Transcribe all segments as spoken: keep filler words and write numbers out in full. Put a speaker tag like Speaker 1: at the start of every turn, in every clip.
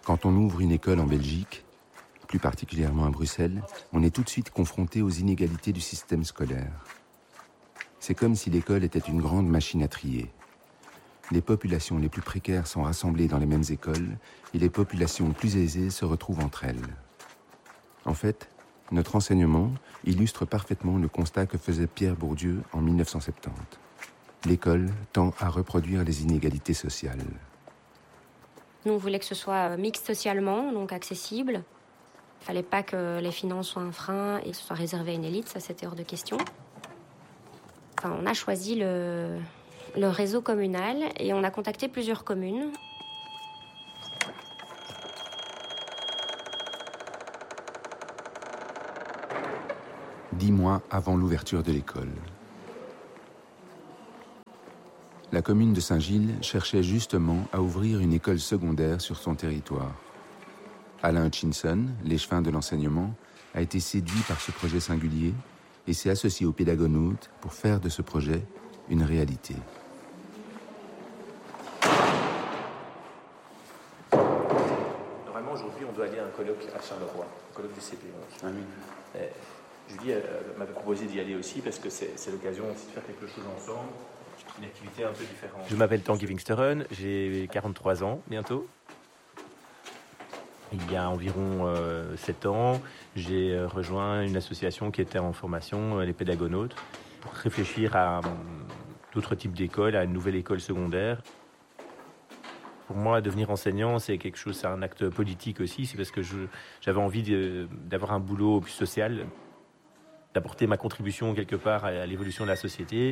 Speaker 1: Quand on ouvre une école en Belgique, plus particulièrement à Bruxelles, on est tout de suite confronté aux inégalités du système scolaire. C'est comme si l'école était une grande machine à trier. Les populations les plus précaires sont rassemblées dans les mêmes écoles et les populations plus aisées se retrouvent entre elles. En fait, notre enseignement illustre parfaitement le constat que faisait Pierre Bourdieu en mille neuf cent soixante-dix. L'école tend à reproduire les inégalités sociales.
Speaker 2: Nous, on voulait que ce soit mixte socialement, donc accessible. Il ne fallait pas que les finances soient un frein et que ce soit réservé à une élite, ça c'était hors de question. Enfin, on a choisi le, le réseau communal et on a contacté plusieurs communes.
Speaker 1: Dix mois avant l'ouverture de l'école. La commune de Saint-Gilles cherchait justement à ouvrir une école secondaire sur son territoire. Alain Hutchinson, l'échevin de l'enseignement, a été séduit par ce projet singulier et s'est associé aux pédagonautes pour faire de ce projet une réalité.
Speaker 3: Normalement, aujourd'hui, on doit aller à un colloque à Charleroi, un colloque du C P onze. Ah oui. Et Julie euh, m'avait proposé d'y aller aussi parce que c'est, c'est l'occasion aussi de faire quelque chose ensemble, une activité un peu différente.
Speaker 4: Je m'appelle Tanguy Wingsteren, j'ai quarante-trois ans bientôt. Il y a environ euh, sept ans, j'ai rejoint une association qui était en formation, les pédagonautes, pour réfléchir à euh, d'autres types d'écoles, à une nouvelle école secondaire. Pour moi, devenir enseignant, c'est quelque chose, c'est un acte politique aussi. C'est parce que je, j'avais envie de, d'avoir un boulot plus social, d'apporter ma contribution quelque part à, à l'évolution de la société.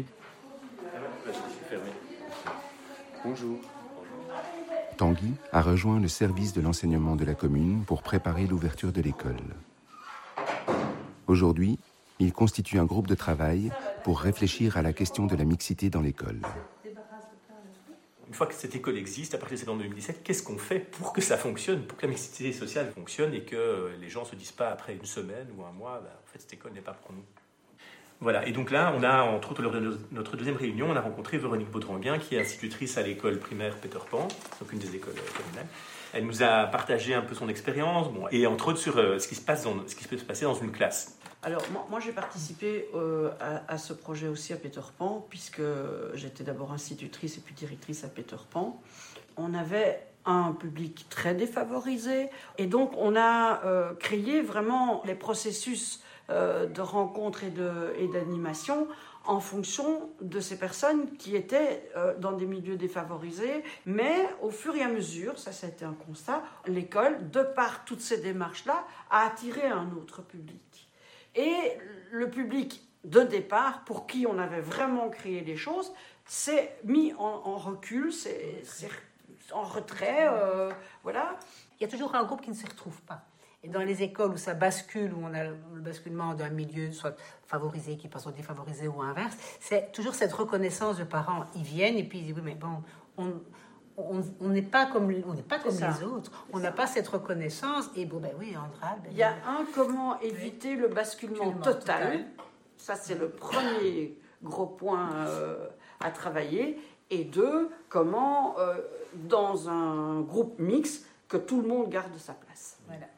Speaker 3: Bonjour.
Speaker 1: Tanguy a rejoint le service de l'enseignement de la commune pour préparer l'ouverture de l'école. Aujourd'hui, il constitue un groupe de travail pour réfléchir à la question de la mixité dans l'école.
Speaker 3: Une fois que cette école existe, à partir de septembre deux mille dix-sept, qu'est-ce qu'on fait pour que ça fonctionne, pour que la mixité sociale fonctionne et que les gens ne se disent pas après une semaine ou un mois, bah, en fait cette école n'est pas pour nous. Voilà, et donc là, on a, entre autres, lors de notre deuxième réunion, on a rencontré Véronique Baudranguin, qui est institutrice à l'école primaire Peter Pan, donc une des écoles communales. Elle nous a partagé un peu son expérience, bon, et entre autres sur euh, ce qui se passe dans, ce qui peut se passer dans une classe.
Speaker 5: Alors, moi, moi j'ai participé euh, à, à ce projet aussi à Peter Pan, puisque j'étais d'abord institutrice et puis directrice à Peter Pan. On avait un public très défavorisé, et donc on a euh, créé vraiment les processus euh, de rencontres et, de, et d'animation en fonction de ces personnes qui étaient euh, dans des milieux défavorisés. Mais au fur et à mesure, ça, ça a été un constat, l'école, de par toutes ces démarches-là, a attiré un autre public. Et le public de départ, pour qui on avait vraiment créé les choses, s'est mis en, en recul, s'est, s'est en retrait, euh, voilà.
Speaker 6: Il y a toujours un groupe qui ne se retrouve pas. Et dans les écoles où ça bascule, où on a le basculement d'un milieu soit favorisé qui passe au défavorisé ou inverse, c'est toujours cette reconnaissance de parents. Ils viennent et puis ils disent oui mais bon, on on, on n'est pas comme on n'est pas comme les autres. On n'a pas cette reconnaissance et bon ben oui Andra. Ben,
Speaker 5: il y a un comment éviter le basculement total. total. Ça c'est le premier gros point euh, à travailler. Et deux, comment euh, dans un groupe mixte que tout le monde garde sa place. Voilà.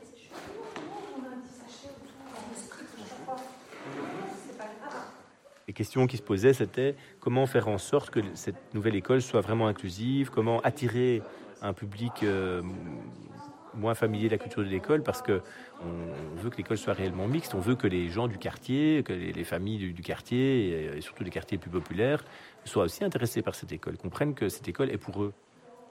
Speaker 4: Les questions qui se posaient, c'était comment faire en sorte que cette nouvelle école soit vraiment inclusive, comment attirer un public euh, moins familier de la culture de l'école, parce que on veut que l'école soit réellement mixte, on veut que les gens du quartier, que les, les familles du, du quartier, et, et surtout les quartiers plus populaires, soient aussi intéressés par cette école, comprennent que cette école est pour eux.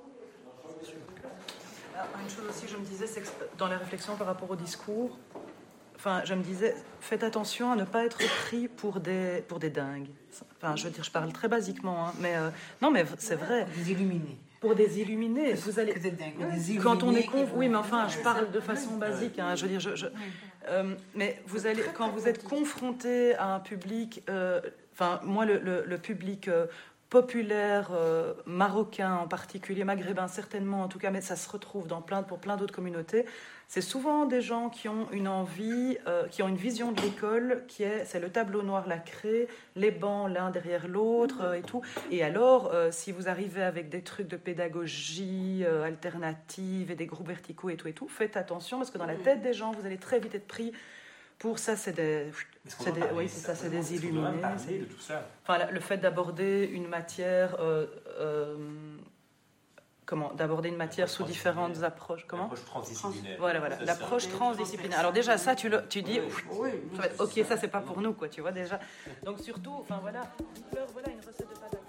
Speaker 7: Une chose aussi, je me disais, c'est que dans la réflexion par rapport au discours, enfin, je me disais, faites attention à ne pas être pris pour des, pour des dingues. Enfin, je veux dire, je parle très basiquement, hein, mais euh, non, mais c'est vrai.
Speaker 6: Des illuminés.
Speaker 7: Pour des illuminés, vous allez.
Speaker 6: Des dingues,
Speaker 7: quand on est con, oui, mais enfin, je parle de façon basique. Hein, je veux dire, je, je, euh, mais vous allez, quand vous êtes confronté à un public, euh, enfin, moi, le, le, le public. Euh, populaire, euh, marocain en particulier, maghrébin certainement en tout cas, mais ça se retrouve dans plein, pour plein d'autres communautés. C'est souvent des gens qui ont une envie, euh, qui ont une vision de l'école, qui est, c'est le tableau noir lacré, les bancs l'un derrière l'autre euh, et tout. Et alors, euh, si vous arrivez avec des trucs de pédagogie euh, alternative et des groupes verticaux et tout et tout, faites attention parce que dans la tête des gens, vous allez très vite être pris pour ça, c'est des, c'est des, oui, c'est ça, c'est des illuminés.
Speaker 3: Parler de tout ça.
Speaker 7: Enfin, le fait d'aborder une matière, euh, euh, comment, d'aborder une matière sous différentes approches, comment ?
Speaker 3: L'approche transdisciplinaire.
Speaker 7: Voilà, voilà, l'approche transdisciplinaire. Alors déjà, ça, tu, le, tu dis,
Speaker 5: Oui,
Speaker 7: ça va être, ok, ça, c'est pas pour nous, quoi, tu vois déjà. Donc surtout, enfin voilà, voilà une recette de pâte.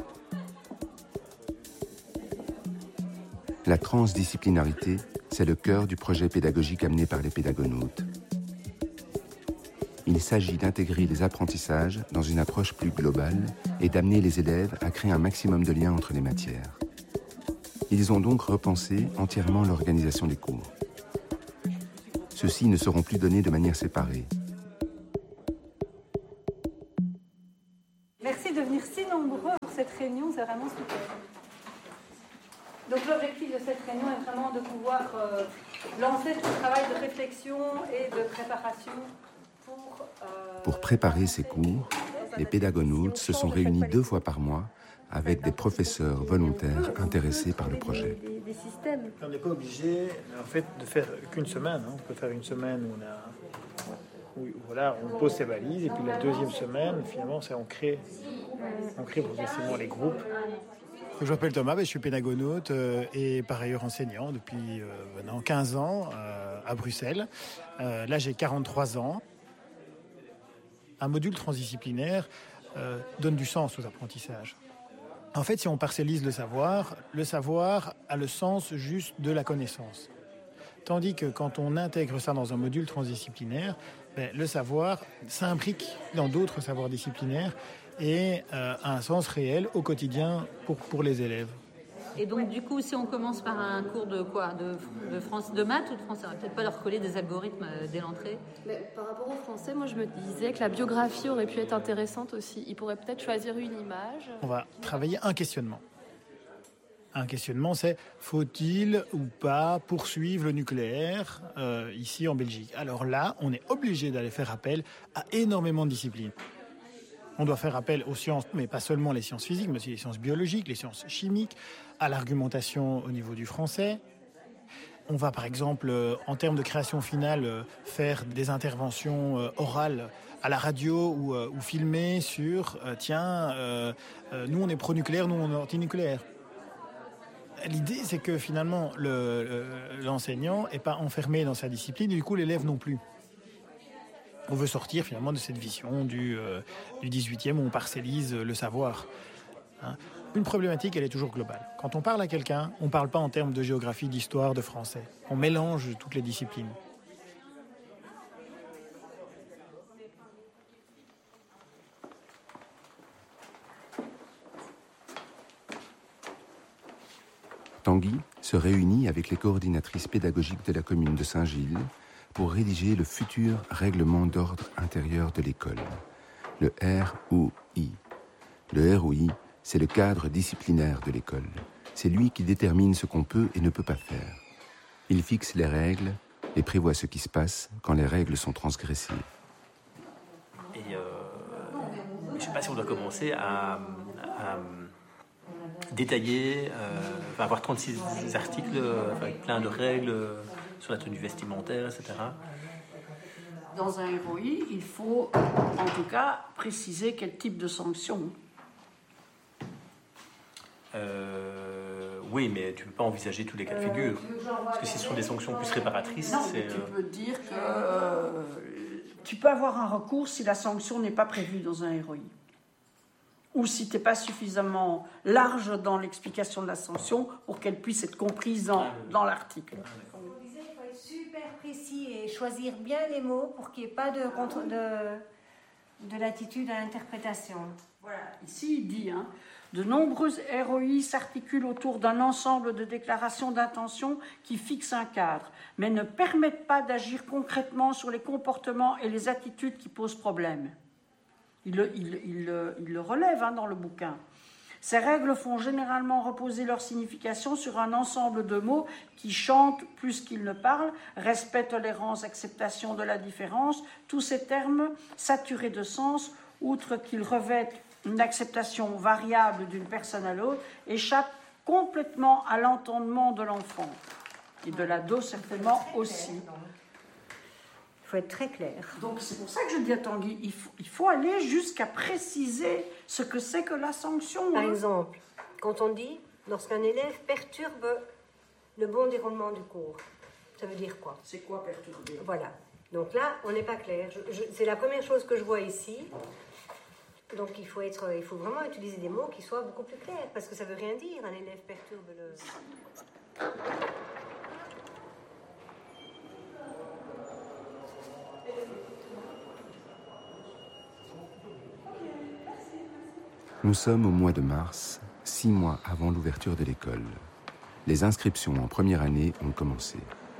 Speaker 1: La transdisciplinarité, c'est le cœur du projet pédagogique amené par les pédagonautes. Il s'agit d'intégrer les apprentissages dans une approche plus globale et d'amener les élèves à créer un maximum de liens entre les matières. Ils ont donc repensé entièrement l'organisation des cours. Ceux-ci ne seront plus donnés de manière séparée.
Speaker 8: Merci de venir si nombreux pour cette réunion, c'est vraiment super. Donc l'objectif de cette réunion est vraiment de pouvoir euh, lancer ce travail de réflexion et de préparation. Pour, euh,
Speaker 1: Pour préparer ces cours, les pédagonautes se sont réunis deux fois par mois avec des professeurs volontaires intéressés par le projet.
Speaker 8: Des, des systèmes.
Speaker 9: On n'est pas obligé en fait, de faire qu'une semaine. Hein. On peut faire une semaine où on, a, où, voilà, on pose ses valises et puis la deuxième semaine, finalement, c'est on crée, on crée progressivement les groupes.
Speaker 10: Je m'appelle Thomas, je suis pédagonaute euh, et par ailleurs enseignant depuis euh, maintenant quinze ans euh, à Bruxelles. Euh, là, j'ai quarante-trois ans. Un module transdisciplinaire euh, donne du sens aux apprentissages. En fait, si on parcellise le savoir, le savoir a le sens juste de la connaissance. Tandis que quand on intègre ça dans un module transdisciplinaire, ben, le savoir s'imbrique dans d'autres savoirs disciplinaires et euh, a un sens réel au quotidien pour, pour les élèves.
Speaker 11: Et donc, du coup, si on commence par un cours de quoi, de, de, France, de maths ou de français, on va peut-être pas leur coller des algorithmes dès l'entrée.
Speaker 12: Mais par rapport au français, moi, je me disais que la biographie aurait pu être intéressante aussi. Ils pourraient peut-être choisir une image.
Speaker 10: On va travailler un questionnement. Un questionnement, c'est faut-il ou pas poursuivre le nucléaire euh, ici en Belgique ? Alors là, on est obligé d'aller faire appel à énormément de disciplines. On doit faire appel aux sciences, mais pas seulement les sciences physiques, mais aussi les sciences biologiques, les sciences chimiques, à l'argumentation au niveau du français. On va par exemple, euh, en termes de création finale, euh, faire des interventions euh, orales à la radio ou, euh, ou filmer sur euh, tiens, euh, euh, nous on est pro-nucléaire, nous on est anti-nucléaire. L'idée, c'est que finalement, le, le, l'enseignant n'est pas enfermé dans sa discipline, et du coup l'élève non plus. On veut sortir finalement de cette vision du, euh, du dix-huitième où on parcellise le savoir. Hein. Une problématique, elle est toujours globale. Quand on parle à quelqu'un, on ne parle pas en termes de géographie, d'histoire, de français. On mélange toutes les disciplines.
Speaker 1: Tanguy se réunit avec les coordinatrices pédagogiques de la commune de Saint-Gilles pour rédiger le futur règlement d'ordre intérieur de l'école, le R O I. Le R O I, c'est le cadre disciplinaire de l'école. C'est lui qui détermine ce qu'on peut et ne peut pas faire. Il fixe les règles et prévoit ce qui se passe quand les règles sont transgressées.
Speaker 3: Et euh, je ne sais pas si on doit commencer à, à détailler, euh, enfin avoir trente-six articles euh, avec plein de règles euh, sur la tenue vestimentaire, et cetera.
Speaker 5: Dans un R O I, il faut en tout cas préciser quel type de sanction.
Speaker 3: Euh, oui, mais tu ne peux pas envisager tous les cas de figure. Parce que si ce sont des sanctions plus réparatrices,
Speaker 5: non,
Speaker 3: c'est...
Speaker 5: tu peux dire que euh, tu peux avoir un recours si la sanction n'est pas prévue dans un R O I. Ou si tu n'es pas suffisamment large dans l'explication de la sanction pour qu'elle puisse être comprise dans, dans l'article.
Speaker 13: Il faut être super précis et choisir bien les mots pour qu'il n'y ait pas de, contre, de, de l'attitude à l'interprétation.
Speaker 5: Voilà, ici il dit, hein, de nombreux R O I s'articulent autour d'un ensemble de déclarations d'intention qui fixent un cadre, mais ne permettent pas d'agir concrètement sur les comportements et les attitudes qui posent problème. Il le, il, il, il le relève hein, dans le bouquin. Ces règles font généralement reposer leur signification sur un ensemble de mots qui chantent plus qu'ils ne parlent, respect, tolérance, acceptation de la différence. Tous ces termes, saturés de sens, outre qu'ils revêtent une acceptation variable d'une personne à l'autre, échappent complètement à l'entendement de l'enfant. Et de l'ado, certainement aussi.
Speaker 13: Il faut être très clair.
Speaker 5: Donc c'est pour ça que je dis à Tanguy, il faut, il faut aller jusqu'à préciser ce que c'est que la sanction.
Speaker 13: Par
Speaker 5: hein.
Speaker 13: exemple, quand on dit, lorsqu'un élève perturbe le bon déroulement du cours, ça veut dire quoi?
Speaker 5: C'est quoi perturber?
Speaker 13: Voilà. Donc là, on n'est pas clair. Je, je, c'est la première chose que je vois ici. Donc il faut, être, il faut vraiment utiliser des mots qui soient beaucoup plus clairs, parce que ça ne veut rien dire, un élève perturbe le...
Speaker 1: Nous sommes au mois de mars, six mois avant l'ouverture de l'école. Les inscriptions en première année ont commencé.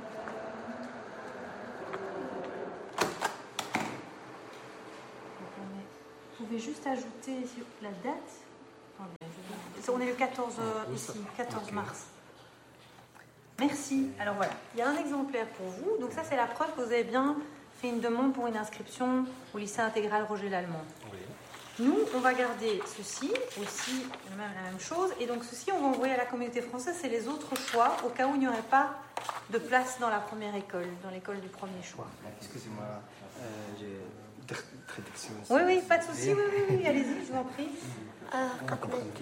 Speaker 8: Vous pouvez juste ajouter la date. On est le quatorze euh, ici, quatorze mars. Merci. Alors voilà, il y a un exemplaire pour vous. Donc ça, c'est la preuve que vous avez bien fait une demande pour une inscription au lycée intégral Roger Lallemand.
Speaker 3: Oui.
Speaker 8: Nous, on va garder ceci, aussi la même, la même chose. Et donc ceci, on va envoyer à la communauté française, c'est les autres choix, au cas où il n'y aurait pas de place dans la première école, dans l'école du premier choix.
Speaker 14: Excusez-moi, euh, j'ai une traduction.
Speaker 8: Oui, oui, pas de souci, oui, oui, oui, allez-y, je vous en prie.
Speaker 15: قبلت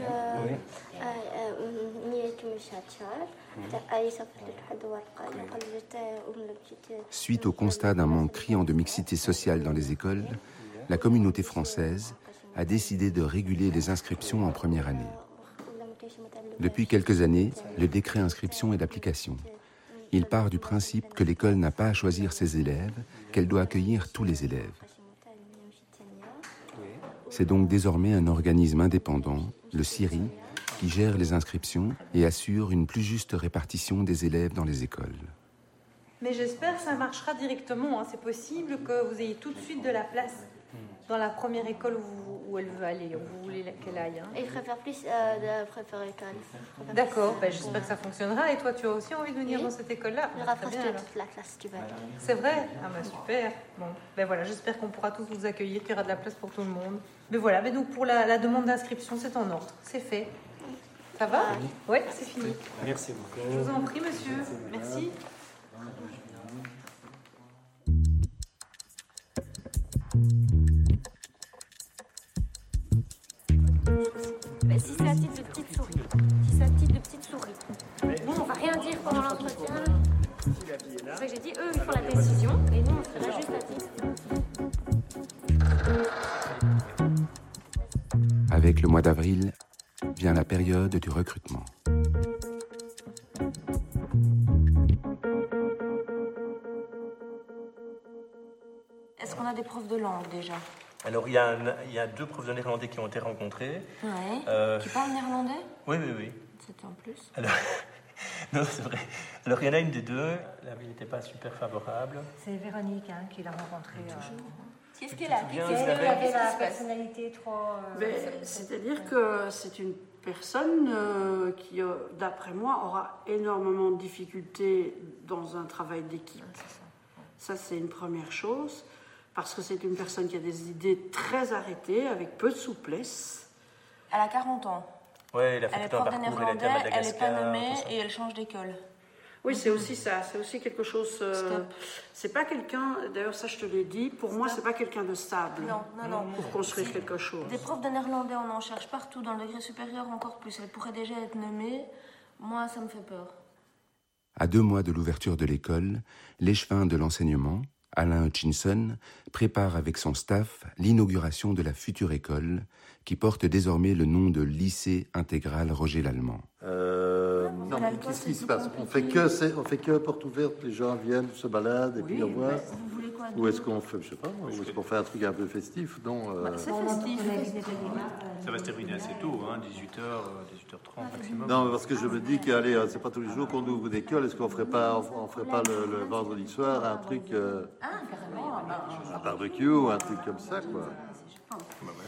Speaker 15: نية مشاتشار أي صفحة الحد ورقة قبلت وملبجت.
Speaker 1: Suite au constat d'un manque criant de mixité sociale dans les écoles, la communauté française a décidé de réguler les inscriptions en première année. Depuis quelques années, le décret inscription est d'application. Il part du principe que l'école n'a pas à choisir ses élèves, qu'elle doit accueillir tous les élèves. C'est donc désormais un organisme indépendant, le C I R I, qui gère les inscriptions et assure une plus juste répartition des élèves dans les écoles.
Speaker 8: Mais j'espère que ça marchera directement. Hein. C'est possible que vous ayez tout de suite de la place dans la première école où, où elle veut aller, où vous voulez qu'elle aille. Hein.
Speaker 15: Il préfère plus euh, de préférer école.
Speaker 8: D'accord, ben, j'espère que ça fonctionnera. Et toi, tu as aussi envie de venir oui. dans cette école-là?
Speaker 15: Je rapproche toute la classe, tu veux.
Speaker 8: C'est vrai? Ah ben super. Bon, ben voilà, j'espère qu'on pourra tous vous accueillir, qu'il y aura de la place pour tout le monde. Mais voilà, mais donc pour la, la demande d'inscription, c'est en ordre, c'est fait. Ça va? Oui, c'est fini.
Speaker 14: Merci beaucoup.
Speaker 8: Je vous en prie, monsieur. Merci.
Speaker 2: Mais si c'est à titre de petite souris, si c'est à titre de petite souris, nous on va rien dire pendant l'entretien. C'est ça que j'ai dit, eux ils font la décision et nous on fera juste à titre.
Speaker 1: Avec le mois d'avril vient la période du recrutement.
Speaker 8: Est-ce qu'on a des profs de langue déjà?
Speaker 3: Alors, il y, a un, il y a deux profs de néerlandais qui ont été rencontrés.
Speaker 8: Ouais.
Speaker 3: Euh...
Speaker 8: Qui parlent néerlandais?
Speaker 3: Oui, oui, oui.
Speaker 8: C'était en plus.
Speaker 3: Alors... non, c'est vrai. Alors, il y en a une des deux. La vie n'était pas super favorable.
Speaker 13: C'est Véronique hein, qui l'a rencontrée. Euh...
Speaker 8: Qu'est-ce qu'elle a dit?
Speaker 13: Elle avait la personnalité trop...
Speaker 5: Euh... C'est-à-dire que c'est une personne euh, qui, euh, d'après moi, aura énormément de difficultés dans un travail d'équipe. Ouais, ça, c'est une première chose. Parce que c'est une personne qui a des idées très arrêtées, avec peu de souplesse.
Speaker 8: Elle a quarante ans.
Speaker 3: Oui, elle a fait elle tout un parcours, elle a été à Madagascar.
Speaker 8: Elle n'est pas nommée et elle change d'école.
Speaker 5: Oui, c'est aussi ça, c'est aussi quelque chose... Euh, c'est pas quelqu'un, d'ailleurs ça je te l'ai dit, pour Stop. moi c'est pas quelqu'un de stable.
Speaker 8: Non, non, non.
Speaker 5: Pour construire si quelque chose.
Speaker 8: Des profs de néerlandais, on en cherche partout, dans le degré supérieur encore plus. Elle pourrait déjà être nommée. Moi, ça me fait peur.
Speaker 1: À deux mois de l'ouverture de l'école, l'échevin de l'enseignement, Alain Hutchinson, prépare avec son staff l'inauguration de la future école qui porte désormais le nom de lycée intégral Roger Lallemand.
Speaker 16: Euh, non, mais qu'est-ce qui se passe? On fait que c'est, on fait que porte ouverte, les gens viennent, se baladent et oui, puis au revoir.
Speaker 8: Vous voulez quoi?
Speaker 16: Ou est-ce qu'on fait, je sais pas, ou est-ce qu'on fait un truc un peu festif? Non. Euh...
Speaker 8: Bah, c'est festif.
Speaker 3: Ça va se terminer assez tôt, hein, dix-huit heures, dix-huit heures trente maximum.
Speaker 16: Non, parce que je me dis qu'allez, c'est pas tous les jours qu'on ouvre une école. Est-ce qu'on ferait pas, on ferait pas le, le vendredi soir un truc, euh,
Speaker 8: ah, carrément,
Speaker 16: un barbecue ou un truc comme ça, quoi.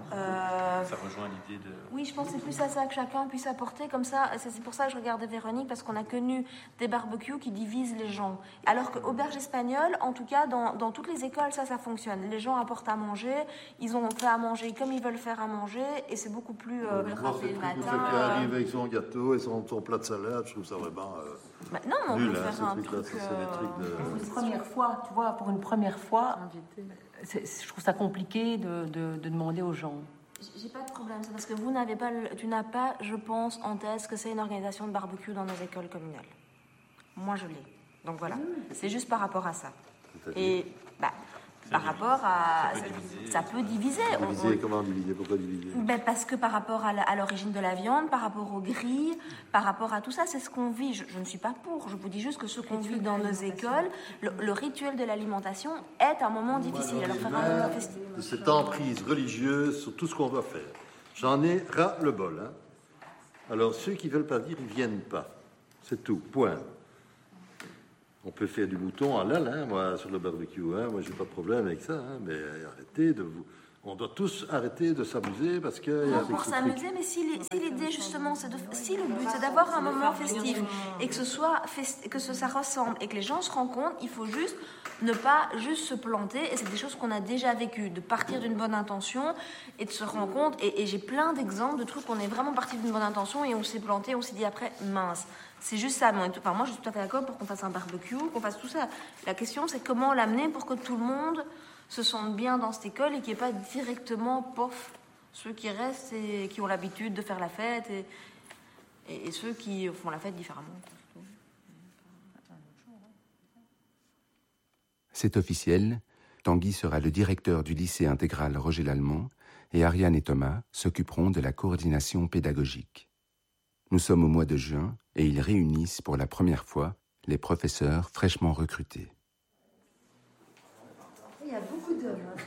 Speaker 11: Euh,
Speaker 3: Ça rejoint l'idée de...
Speaker 11: Oui, je pense que c'est plus à ça que chacun puisse apporter. Comme ça, c'est c'est pour ça que je regardais Véronique, parce qu'on a connu des barbecues qui divisent les gens. Alors que auberge espagnole, en tout cas, dans, dans toutes les écoles, ça, ça fonctionne. Les gens apportent à manger, ils ont fait à manger comme ils veulent faire à manger, et c'est beaucoup plus euh,
Speaker 16: Moi,
Speaker 11: rapide le matin.
Speaker 16: Quelqu'un qui arrive avec son gâteau et son, son plat de salade, je trouve ça vraiment euh,
Speaker 11: bah, non, mais on
Speaker 16: nul,
Speaker 11: peut
Speaker 16: hein,
Speaker 11: faire un
Speaker 16: truc-là,
Speaker 11: truc...
Speaker 16: ça, c'est des trucs de...
Speaker 17: Pour une première fois, tu vois, pour une première fois, c'est- c'est- je trouve ça compliqué de, de, de demander aux gens.
Speaker 11: J'ai pas de problème, c'est parce que vous n'avez pas, le- tu n'as pas, je pense, en tête ce que c'est une organisation de barbecue dans nos écoles communales. Moi, je l'ai. Donc voilà, c'est juste par rapport à ça. Et bah, par rapport à, ça peut diviser. On-
Speaker 16: Diviser,
Speaker 11: on-
Speaker 16: comment diviser? Pourquoi diviser?
Speaker 11: Ben parce que par rapport à la- à l'origine de la viande, par rapport aux grilles, par rapport à tout ça, c'est ce qu'on vit. Je, je ne suis pas pour, je vous dis juste que ce qu'on vit dans nos écoles, le, le rituel de l'alimentation est un moment difficile. Alors faire un moment festif.
Speaker 16: De cette emprise religieuse sur tout ce qu'on doit faire. J'en ai ras le bol. Hein. Alors, ceux qui ne veulent pas dire, ils ne viennent pas. C'est tout, point. On peut faire du mouton à l'al, hein, moi, sur le barbecue. Hein. Moi, j'ai pas de problème avec ça. Hein, mais arrêtez de vous... On doit tous arrêter de s'amuser parce que...
Speaker 11: Non, pour s'amuser, mais si l'i- si l'idée justement, c'est de, si le but c'est d'avoir un moment festif et que ce soit fest- que ce, ça ressemble et que les gens se rencontrent, il faut juste ne pas juste se planter. Et c'est des choses qu'on a déjà vécues, de partir d'une bonne intention et de se rendre compte. Et, et j'ai plein d'exemples de trucs où on est vraiment parti d'une bonne intention et on s'est planté, on s'est dit après mince. C'est juste ça. Mais, enfin, moi, je suis tout à fait d'accord pour qu'on fasse un barbecue, qu'on fasse tout ça. La question, c'est comment l'amener pour que tout le monde se sentent bien dans cette école et qu'il n'y ait pas directement, pof, ceux qui restent et qui ont l'habitude de faire la fête et, et, et ceux qui font la fête différemment.
Speaker 1: C'est officiel, Tanguy sera le directeur du lycée intégral Roger Lallemand et Ariane et Thomas s'occuperont de la coordination pédagogique. Nous sommes au mois de juin et ils réunissent pour la première fois les professeurs fraîchement recrutés.
Speaker 8: Il y a beaucoup d'hommes, hein,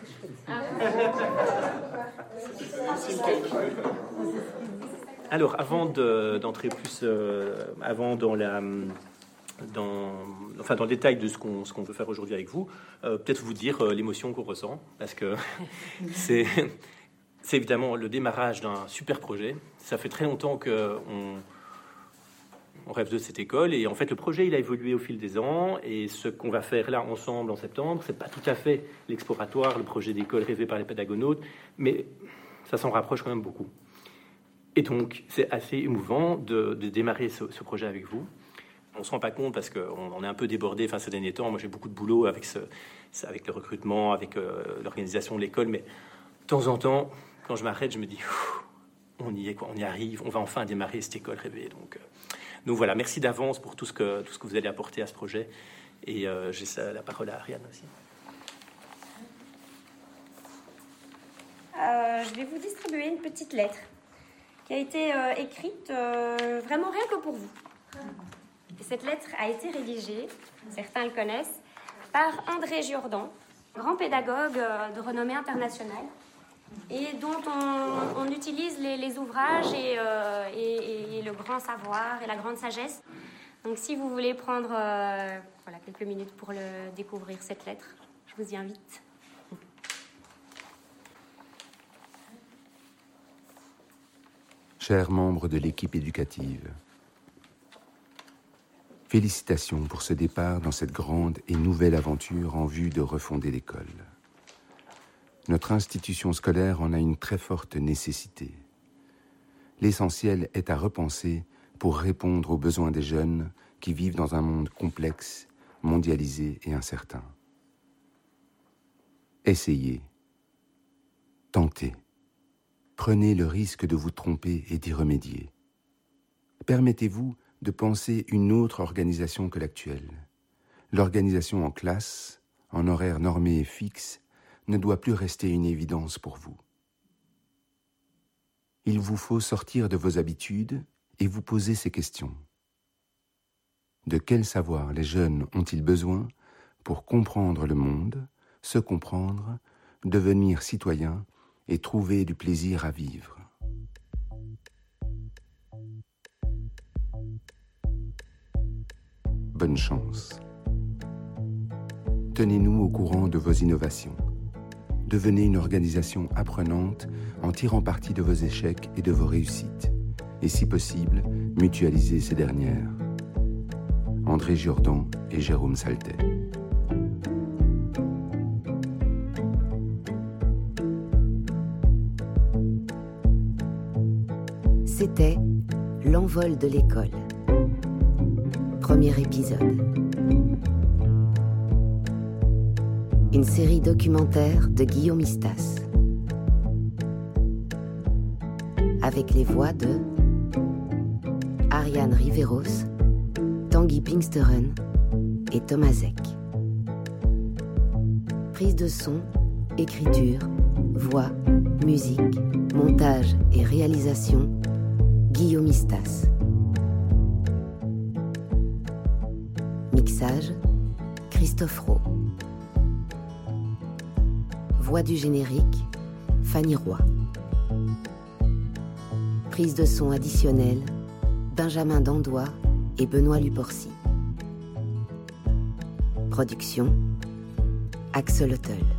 Speaker 8: c'est chouette.
Speaker 3: Alors, avant de, d'entrer plus euh, avant dans, la, dans, enfin, dans le détail de ce qu'on, ce qu'on veut faire aujourd'hui avec vous, euh, peut-être vous dire euh, l'émotion qu'on ressent, parce que c'est, c'est évidemment le démarrage d'un super projet. Ça fait très longtemps qu'on on rêve de cette école, et en fait le projet il a évolué au fil des ans, et ce qu'on va faire là ensemble en septembre, c'est pas tout à fait l'exploratoire, le projet d'école rêvé par les pédagonautes, mais ça s'en rapproche quand même beaucoup. Et donc c'est assez émouvant de, de démarrer ce, ce projet avec vous. On se rend pas compte parce qu'on on est un peu débordé enfin, ces derniers temps. Moi j'ai beaucoup de boulot avec, ce, avec le recrutement, avec euh, l'organisation de l'école, mais de temps en temps, quand je m'arrête, je me dis on y est, quoi, on y arrive, on va enfin démarrer cette école rêvée. Donc, euh, donc voilà, merci d'avance pour tout ce, que, tout ce que vous allez apporter à ce projet. Et euh, j'ai ça, la parole à Ariane aussi.
Speaker 2: Euh, je vais vous distribuer une petite lettre qui a été euh, écrite euh, vraiment rien que pour vous. Et cette lettre a été rédigée, certains le connaissent, par André Giordan, grand pédagogue euh, de renommée internationale, et dont on, on utilise les, les ouvrages et, euh, et, et le grand savoir et la grande sagesse. Donc si vous voulez prendre euh, voilà, quelques minutes pour le découvrir, cette lettre, je vous y invite.
Speaker 1: Chers membres de l'équipe éducative, félicitations pour ce départ dans cette grande et nouvelle aventure en vue de refonder l'école. Notre institution scolaire en a une très forte nécessité. L'essentiel est à repenser pour répondre aux besoins des jeunes qui vivent dans un monde complexe, mondialisé et incertain. Essayez, tentez, prenez le risque de vous tromper et d'y remédier. Permettez-vous de penser une autre organisation que l'actuelle. L'organisation en classe, en horaire normé et fixe, ne doit plus rester une évidence pour vous. Il vous faut sortir de vos habitudes et vous poser ces questions. De quel savoir les jeunes ont-ils besoin pour comprendre le monde, se comprendre, devenir citoyens et trouver du plaisir à vivre? Bonne chance. Tenez-nous au courant de vos innovations. devenez une organisation apprenante en tirant parti de vos échecs et de vos réussites. Et si possible, mutualisez ces dernières. André Jourdan et Jérôme Saltet.
Speaker 18: C'était L'envol de l'école. Premier épisode. Une série documentaire de Guillaume Istas. Avec les voix de Ariane Riveros, Tanguy Pinksteren et Thomas Eck. Prise de son, écriture, voix, musique, montage et réalisation, Guillaume Istas. Mixage, Christophe Rowe. Voix du générique, Fanny Roy. Prise de son additionnelle, Benjamin Dandois et Benoît Luporcy. Production, Axel Hottel.